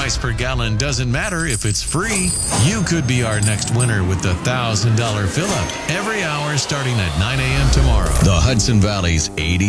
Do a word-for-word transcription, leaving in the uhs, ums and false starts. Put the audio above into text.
price per gallon doesn't matter if it's free. You could be our next winner with the one thousand dollar fill-up every hour starting at nine a.m. tomorrow. The Hudson Valley's eighty